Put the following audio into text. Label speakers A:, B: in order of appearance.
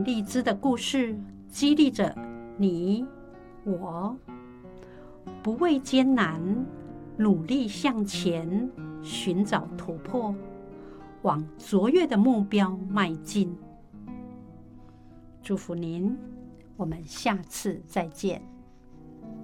A: 励志的故事激励着你我，不畏艰难，努力向前，寻找突破，往卓越的目标迈进。祝福您，我们下次再见。